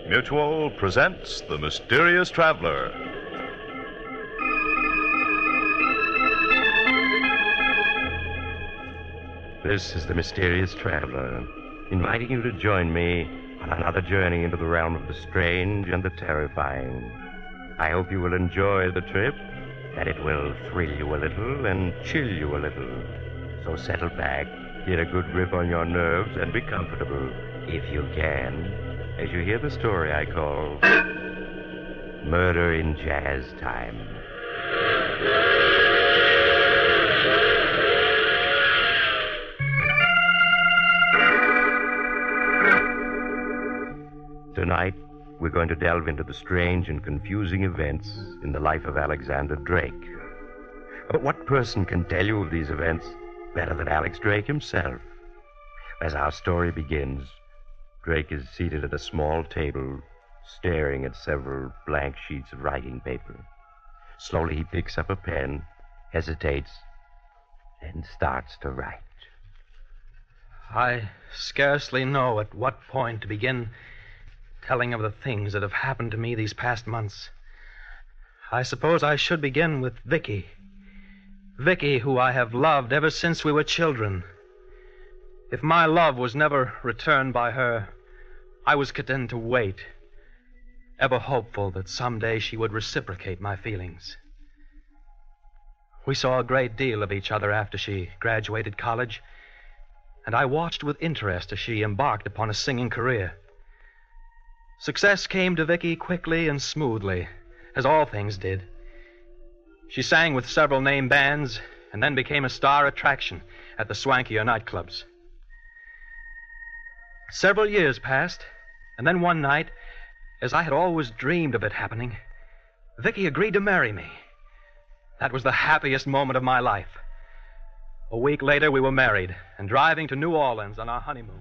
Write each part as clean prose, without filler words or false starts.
Mutual presents The Mysterious Traveler. This is The Mysterious Traveler, inviting you to join me on another journey into the realm of the strange and the terrifying. I hope you will enjoy the trip, that it will thrill you a little and chill you a little. So settle back, get a good grip on your nerves, and be comfortable, if you can, as you hear the story I call Murder in Jazz Time. Tonight, we're going to delve into the strange and confusing events in the life of Alexander Drake. But what person can tell you of these events better than Alex Drake himself? As our story begins, Drake is seated at a small table, staring at several blank sheets of writing paper. Slowly he picks up a pen, hesitates, and starts to write. I scarcely know at what point to begin telling of the things that have happened to me these past months. I suppose I should begin with Vicky. Vicky, who I have loved ever since we were children. If my love was never returned by her, I was content to wait, ever hopeful that someday she would reciprocate my feelings. We saw a great deal of each other after she graduated college, and I watched with interest as she embarked upon a singing career. Success came to Vicky quickly and smoothly, as all things did. She sang with several name bands and then became a star attraction at the swankier nightclubs. Several years passed, and then one night, as I had always dreamed of it happening, Vicky agreed to marry me. That was the happiest moment of my life. A week later, we were married and driving to New Orleans on our honeymoon.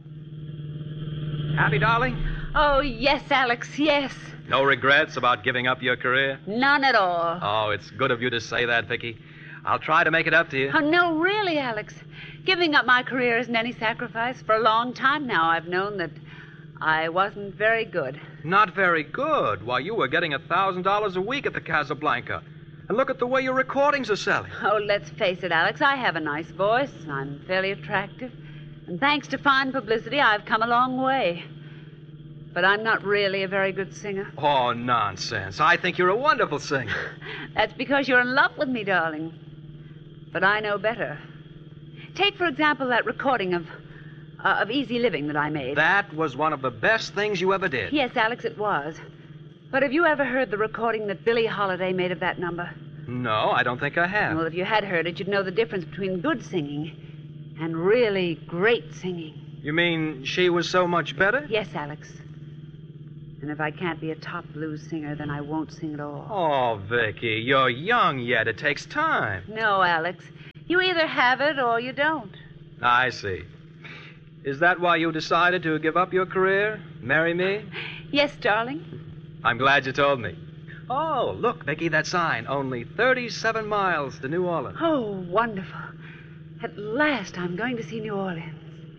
Happy, darling? Oh, yes, Alex, yes. No regrets about giving up your career? None at all. Oh, it's good of you to say that, Vicky. I'll try to make it up to you. Oh, no, really, Alex. Giving up my career isn't any sacrifice. For a long time now, I've known that I wasn't very good. Not very good? Why, you were getting $1,000 a week at the Casablanca. And look at the way your recordings are selling. Oh, let's face it, Alex, I have a nice voice. I'm fairly attractive. And thanks to fine publicity, I've come a long way. But I'm not really a very good singer. Oh, nonsense. I think you're a wonderful singer. That's because you're in love with me, darling. But I know better. Take, for example, that recording of Easy Living that I made. That was one of the best things you ever did. Yes, Alex, it was. But have you ever heard the recording that Billie Holiday made of that number? No, I don't think I have. Well, if you had heard it, you'd know the difference between good singing and really great singing. You mean she was so much better? Yes, Alex. And if I can't be a top blues singer, then I won't sing at all. Oh, Vicky, you're young yet. It takes time. No, Alex. You either have it or you don't. I see. Is that why you decided to give up your career? Marry me? Yes, darling. I'm glad you told me. Oh, look, Vicky, that sign. Only 37 miles to New Orleans. Oh, wonderful. At last I'm going to see New Orleans.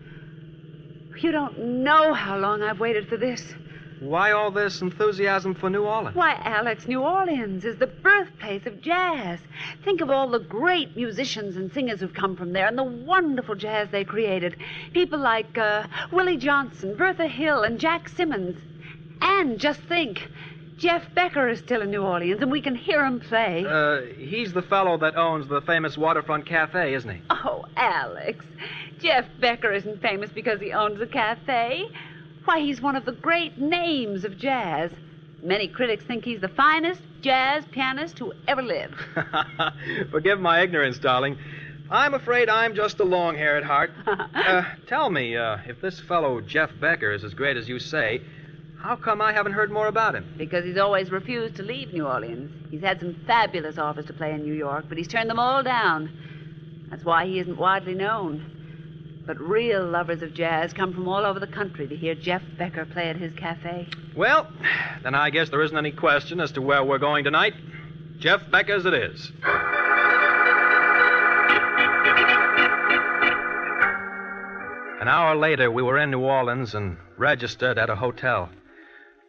You don't know how long I've waited for this. Why all this enthusiasm for New Orleans? Why, Alex, New Orleans is the birthplace of jazz. Think of all the great musicians and singers who've come from there and the wonderful jazz they created. People like Willie Johnson, Bertha Hill, and Jack Simmons. And just think, Jeff Becker is still in New Orleans, and we can hear him play. He's the fellow that owns the famous Waterfront Cafe, isn't he? Oh, Alex, Jeff Becker isn't famous because he owns a cafe. Why, he's one of the great names of jazz. Many critics think he's the finest jazz pianist who ever lived. Forgive my ignorance, darling. I'm afraid I'm just a long-haired heart. Tell me, if this fellow Jeff Becker is as great as you say, how come I haven't heard more about him? Because he's always refused to leave New Orleans. He's had some fabulous offers to play in New York, but he's turned them all down. That's why he isn't widely known. But real lovers of jazz come from all over the country to hear Jeff Becker play at his cafe. Well, then I guess there isn't any question as to where we're going tonight. Jeff Becker's it is. An hour later, we were in New Orleans and registered at a hotel.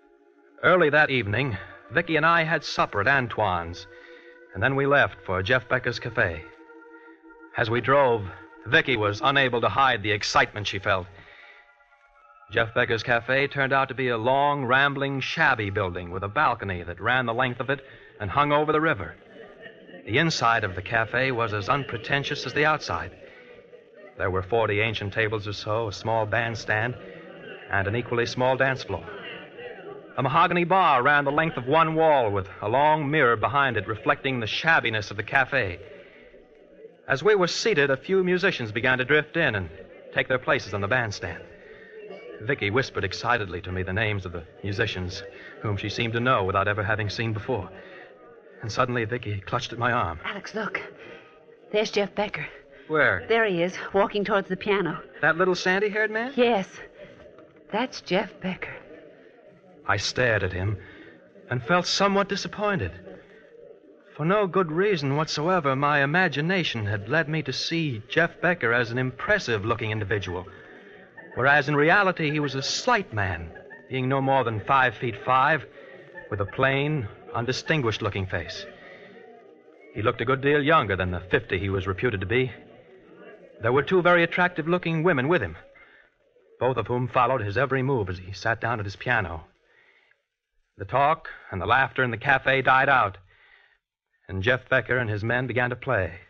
Early that evening, Vicky and I had supper at Antoine's, and then we left for Jeff Becker's cafe. As we drove, Vicky was unable to hide the excitement she felt. Jeff Becker's cafe turned out to be a long, rambling, shabby building with a balcony that ran the length of it and hung over the river. The inside of the cafe was as unpretentious as the outside. There were 40 ancient tables or so, a small bandstand, and an equally small dance floor. A mahogany bar ran the length of one wall with a long mirror behind it reflecting the shabbiness of the cafe. As we were seated, a few musicians began to drift in and take their places on the bandstand. Vicky whispered excitedly to me the names of the musicians whom she seemed to know without ever having seen before. And suddenly Vicky clutched at my arm. Alex, look. There's Jeff Becker. Where? There he is, walking towards the piano. That little sandy-haired man? Yes. That's Jeff Becker. I stared at him and felt somewhat disappointed. For no good reason whatsoever, my imagination had led me to see Jeff Becker as an impressive-looking individual, whereas in reality he was a slight man, being no more than 5'5", with a plain, undistinguished-looking face. He looked a good deal younger than the 50 he was reputed to be. There were two very attractive-looking women with him, both of whom followed his every move as he sat down at his piano. The talk and the laughter in the cafe died out, and Jeff Becker and his men began to play.